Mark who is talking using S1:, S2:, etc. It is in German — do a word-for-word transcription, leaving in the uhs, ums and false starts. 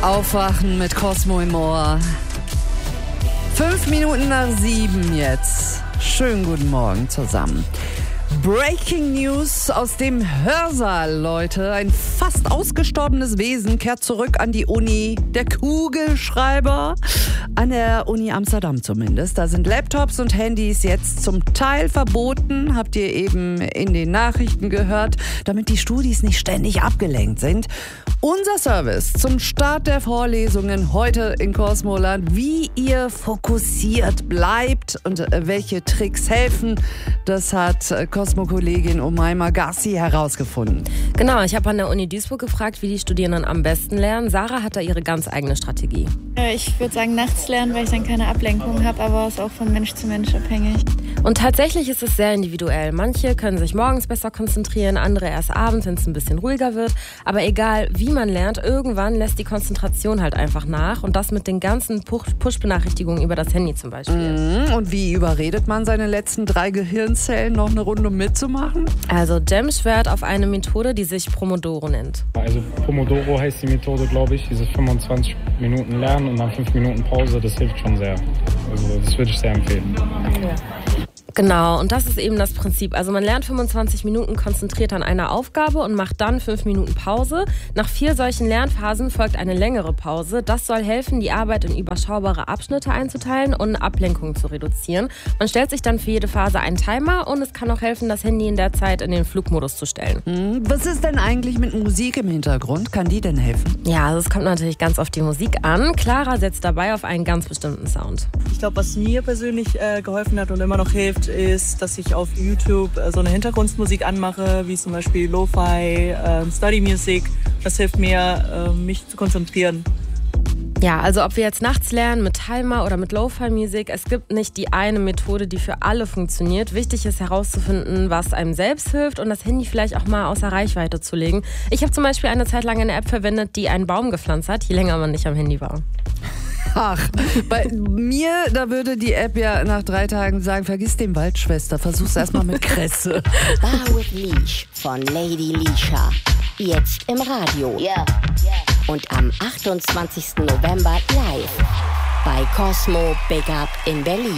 S1: Aufwachen mit Cosmo im Ohr. Fünf Minuten nach sieben jetzt. Schönen guten Morgen zusammen. Breaking News aus dem Hörsaal, Leute. Ein fast ausgestorbenes Wesen kehrt zurück an die Uni. Der Kugelschreiber. An der Uni Amsterdam zumindest. Da sind Laptops und Handys jetzt zum Teil verboten. Habt ihr eben in den Nachrichten gehört. Damit die Studis nicht ständig abgelenkt sind. Unser Service zum Start der Vorlesungen heute in Cosmoland. Wie ihr fokussiert bleibt und welche Tricks helfen, das hat Cosmo-Kollegin Umayma Gassi herausgefunden.
S2: Genau, ich habe an der Uni Duisburg gefragt, wie die Studierenden am besten lernen. Sarah hat da ihre ganz eigene Strategie.
S3: Ich würde sagen nachts lernen, weil ich dann keine Ablenkung habe, aber es ist auch von Mensch zu Mensch abhängig.
S2: Und tatsächlich ist es sehr individuell. Manche können sich morgens besser konzentrieren, andere erst abends, wenn es ein bisschen ruhiger wird. Aber egal, wie man lernt, irgendwann lässt die Konzentration halt einfach nach. Und das mit den ganzen Push-Benachrichtigungen über das Handy zum Beispiel.
S1: Mhm. Und wie überredet man seine letzten drei Gehirnzellen, noch eine Runde mitzumachen?
S2: Also Jem schwört auf eine Methode, die sich Pomodoro nennt.
S4: Also Pomodoro heißt die Methode, glaube ich. Diese fünfundzwanzig Minuten lernen und dann fünf Minuten Pause, das hilft schon sehr. Also das würde ich sehr empfehlen.
S2: Ja. Genau, und das ist eben das Prinzip. Also man lernt fünfundzwanzig Minuten konzentriert an einer Aufgabe und macht dann fünf Minuten Pause. Nach vier solchen Lernphasen folgt eine längere Pause. Das soll helfen, die Arbeit in überschaubare Abschnitte einzuteilen und Ablenkungen zu reduzieren. Man stellt sich dann für jede Phase einen Timer und es kann auch helfen, das Handy in der Zeit in den Flugmodus zu stellen.
S1: Mhm. Was ist denn eigentlich mit Musik im Hintergrund? Kann die denn helfen?
S2: Ja, also es kommt natürlich ganz auf die Musik an. Clara setzt dabei auf einen ganz bestimmten Sound.
S5: Ich glaube, was mir persönlich äh, geholfen hat und immer noch hilft, ist, dass ich auf YouTube äh, so eine Hintergrundmusik anmache, wie zum Beispiel Lo-Fi, äh, Study Music. Das hilft mir, äh, mich zu konzentrieren.
S2: Ja, also ob wir jetzt nachts lernen mit Timer oder mit Lo-Fi-Musik, es gibt nicht die eine Methode, die für alle funktioniert. Wichtig ist herauszufinden, was einem selbst hilft und das Handy vielleicht auch mal außer Reichweite zu legen. Ich habe zum Beispiel eine Zeit lang eine App verwendet, die einen Baum gepflanzt hat, je länger man nicht am Handy war.
S1: Ach, bei mir, da würde die App ja nach drei Tagen sagen, vergiss den Wald, Schwester, versuch's erstmal mit Kresse.
S6: Bar with Leash von Lady Leisha. Jetzt im Radio. Yeah. Und am achtundzwanzigsten November live bei Cosmo Big Up in Berlin.